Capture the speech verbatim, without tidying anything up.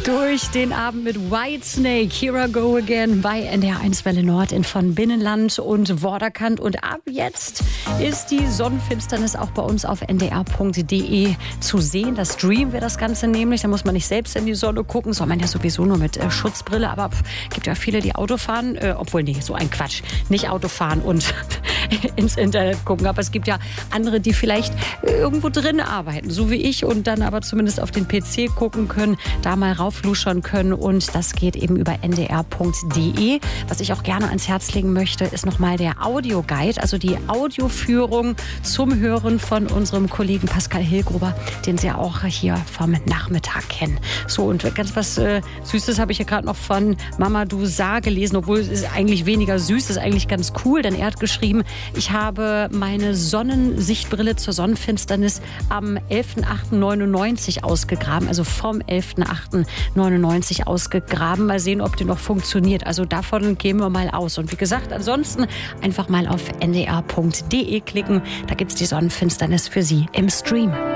Durch den Abend mit Whitesnake, Here I Go Again bei N D R eins Welle Nord in von Binnenland und Vorderkant. Und ab jetzt ist die Sonnenfinsternis auch bei uns auf n d r punkt d e zu sehen. Da streamen wir das Ganze nämlich. Da muss man nicht selbst in die Sonne gucken, soll man ja sowieso nur mit äh, Schutzbrille. Aber es gibt ja viele, die Auto fahren, äh, obwohl, nee, so ein Quatsch. Nicht Auto fahren und ins Internet gucken. Aber es gibt ja andere, die vielleicht irgendwo drin arbeiten, so wie ich, und dann aber zumindest auf den P C gucken können, da mal raufluschern können, und das geht eben über n d r punkt d e. Was ich auch gerne ans Herz legen möchte, ist nochmal der Audioguide, also die Audioführung zum Hören von unserem Kollegen Pascal Hilgruber, den Sie auch hier vom Nachmittag kennen. So, und ganz was äh, Süßes habe ich hier gerade noch von Mama Du Sa gelesen, obwohl es ist eigentlich weniger süß, ist eigentlich ganz cool, denn er hat geschrieben, ich habe meine Sonnensichtbrille zur Sonnenfinsternis am elften achten neunundneunzig ausgegraben, also vom elften achten neunundneunzig ausgegraben. Mal sehen, ob die noch funktioniert. Also davon gehen wir mal aus. Und wie gesagt, ansonsten einfach mal auf n d r punkt d e klicken. Da gibt es die Sonnenfinsternis für Sie im Stream.